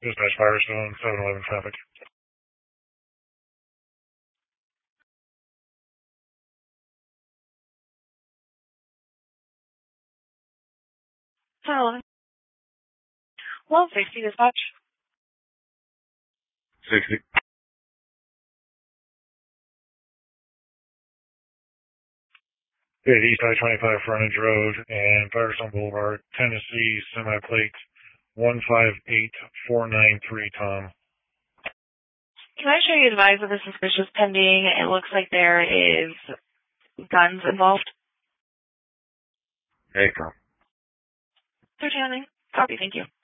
Dispatch Firestone, 711 traffic. Hello. 160 dispatch. 60. East I-25 Frontage Road and Firestone Boulevard, Tennessee, semi-plate 158493, Tom. Can I show you advise of the suspicious pending? It looks like there is guns involved. Hey, Tom. 1309. Copy, thank you.